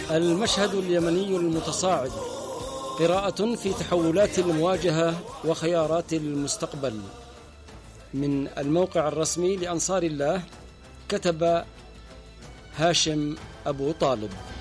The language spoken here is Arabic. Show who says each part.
Speaker 1: المشهد اليمني المتصاعد، قراءة في تحولات المواجهة وخيارات المستقبل. من الموقع الرسمي لأنصار الله، كتب هاشم أبو طالب.